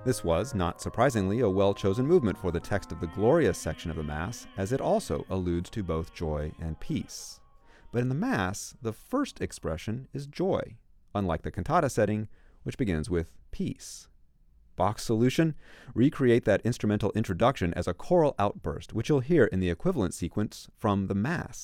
This was, not surprisingly, a well-chosen movement for the text of the Glorious section of the Mass, as it also alludes to both joy and peace. But in the Mass, the first expression is joy, unlike the cantata setting, which begins with peace. Bach's solution? Recreate that instrumental introduction as a choral outburst, which you'll hear in the equivalent sequence from the Mass.